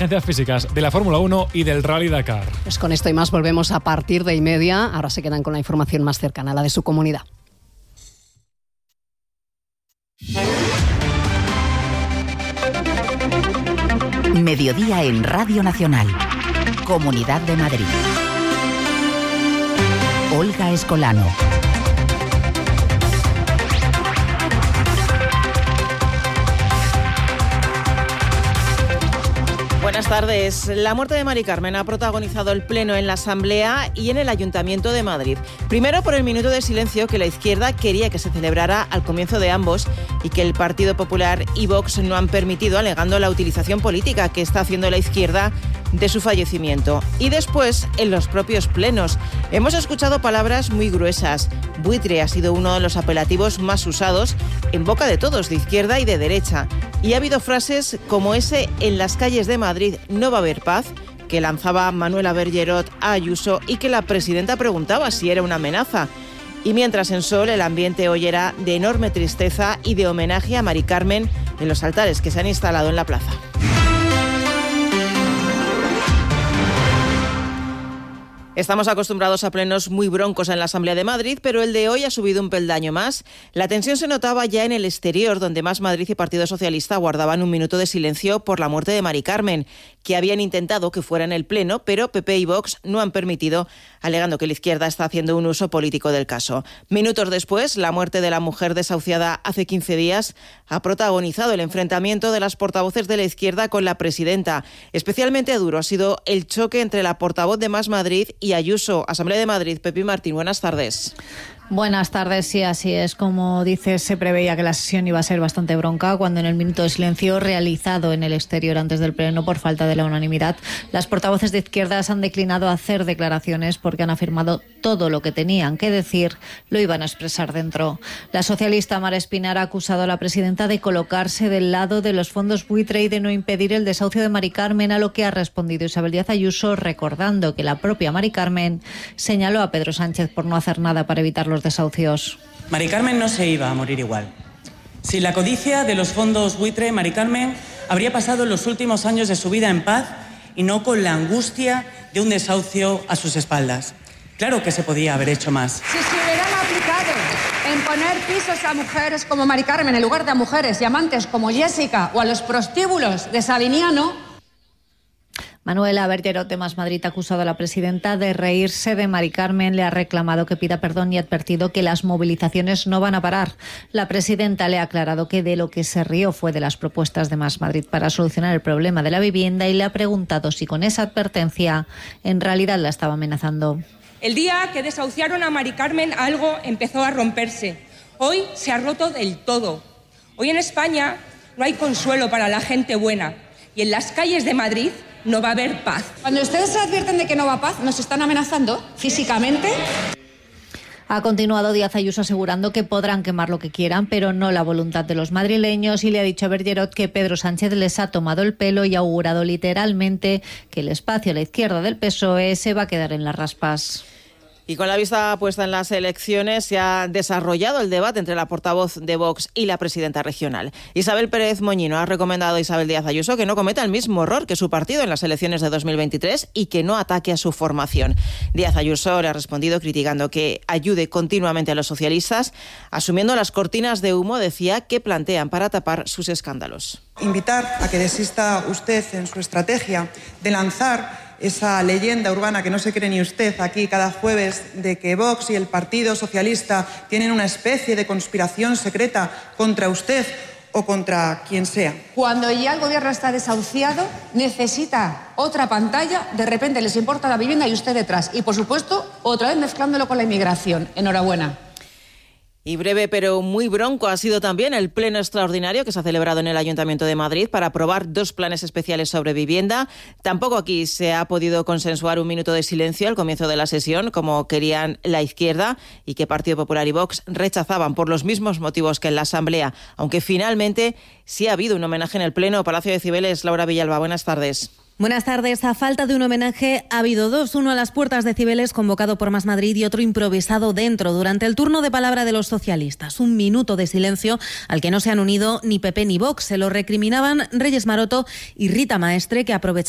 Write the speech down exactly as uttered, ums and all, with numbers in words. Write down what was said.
exigencias físicas de la Fórmula uno y del Rally Dakar. Pues con esto y más volvemos a partir de y media. Ahora se quedan con la información más cercana, la de su comunidad. Mediodía en Radio Nacional. Comunidad de Madrid. Olga Escolano. Buenas tardes. La muerte de Mari Carmen ha protagonizado el pleno en la Asamblea y en el Ayuntamiento de Madrid. Primero por el minuto de silencio que la izquierda quería que se celebrara al comienzo de ambos y que el Partido Popular y Vox no han permitido, alegando la utilización política que está haciendo la izquierda de su fallecimiento. Y después, en los propios plenos, hemos escuchado palabras muy gruesas. Buitre ha sido uno de los apelativos más usados en boca de todos, de izquierda y de derecha. Y ha habido frases como ese "en las calles de Madrid no va a haber paz", que lanzaba Manuela Bergerot a Ayuso y que la presidenta preguntaba si era una amenaza. Y mientras en Sol el ambiente hoy era de enorme tristeza y de homenaje a Mari Carmen en los altares que se han instalado en la plaza. Estamos acostumbrados a plenos muy broncos en la Asamblea de Madrid, pero el de hoy ha subido un peldaño más. La tensión se notaba ya en el exterior, donde Más Madrid y Partido Socialista guardaban un minuto de silencio por la muerte de Mari Carmen, que habían intentado que fuera en el pleno, pero P P y Vox no han permitido, alegando que la izquierda está haciendo un uso político del caso. Minutos después, la muerte de la mujer desahuciada hace quince días ha protagonizado el enfrentamiento de las portavoces de la izquierda con la presidenta. Especialmente duro ha sido el choque entre la portavoz de Más Madrid y Ayuso. Asamblea de Madrid, Pepi Martín, buenas tardes. Buenas tardes, sí, así es. Como dices, se preveía que la sesión iba a ser bastante bronca cuando en el minuto de silencio realizado en el exterior antes del pleno por falta de la unanimidad, las portavoces de izquierdas han declinado hacer declaraciones porque han afirmado todo lo que tenían que decir lo iban a expresar dentro. La socialista Mara Espinar ha acusado a la presidenta de colocarse del lado de los fondos buitre y de no impedir el desahucio de Mari Carmen, a lo que ha respondido Isabel Díaz Ayuso, recordando que la propia Mari Carmen señaló a Pedro Sánchez por no hacer nada para evitar los desahucios. Mari Carmen no se iba a morir igual. Sin la codicia de los fondos buitre, Mari Carmen habría pasado los últimos años de su vida en paz y no con la angustia de un desahucio a sus espaldas. Claro que se podía haber hecho más. Si se hubieran aplicado en poner pisos a mujeres como Mari Carmen en lugar de a mujeres y amantes como Jessica o a los prostíbulos de Sabiniano. Manuela Bergerot de Más Madrid ha acusado a la presidenta de reírse de Mari Carmen, le ha reclamado que pida perdón y ha advertido que las movilizaciones no van a parar. La presidenta le ha aclarado que de lo que se rió fue de las propuestas de Más Madrid para solucionar el problema de la vivienda y le ha preguntado si con esa advertencia en realidad la estaba amenazando. El día que desahuciaron a Mari Carmen algo empezó a romperse. Hoy se ha roto del todo. Hoy en España no hay consuelo para la gente buena y en las calles de Madrid no va a haber paz. Cuando ustedes se advierten de que no va a paz, ¿nos están amenazando físicamente? Ha continuado Díaz Ayuso asegurando que podrán quemar lo que quieran, pero no la voluntad de los madrileños, y le ha dicho a Bergerot que Pedro Sánchez les ha tomado el pelo y ha augurado literalmente que el espacio a la izquierda del P S O E se va a quedar en las raspas. Y con la vista puesta en las elecciones, se ha desarrollado el debate entre la portavoz de Vox y la presidenta regional. Isabel Pérez Moñino ha recomendado a Isabel Díaz Ayuso que no cometa el mismo error que su partido en las elecciones de dos mil veintitrés y que no ataque a su formación. Díaz Ayuso le ha respondido criticando que ayude continuamente a los socialistas, asumiendo las cortinas de humo, decía, que plantean para tapar sus escándalos. Invitar a que desista usted en su estrategia de lanzar esa leyenda urbana que no se cree ni usted aquí cada jueves de que Vox y el Partido Socialista tienen una especie de conspiración secreta contra usted o contra quien sea. Cuando ya el gobierno está desahuciado, necesita otra pantalla, de repente les importa la vivienda y usted detrás. Y por supuesto, otra vez mezclándolo con la inmigración. Enhorabuena. Y breve pero muy bronco ha sido también el pleno extraordinario que se ha celebrado en el Ayuntamiento de Madrid para aprobar dos planes especiales sobre vivienda. Tampoco aquí se ha podido consensuar un minuto de silencio al comienzo de la sesión, como querían la izquierda y que Partido Popular y Vox rechazaban por los mismos motivos que en la Asamblea, aunque finalmente sí ha habido un homenaje en el pleno. Palacio de Cibeles, Laura Villalba, buenas tardes. Buenas tardes. A falta de un homenaje ha habido dos, uno a las puertas de Cibeles convocado por Más Madrid y otro improvisado dentro durante el turno de palabra de los socialistas. Un minuto de silencio al que no se han unido ni P P ni Vox. Se lo recriminaban Reyes Maroto y Rita Maestre, que aprovechaban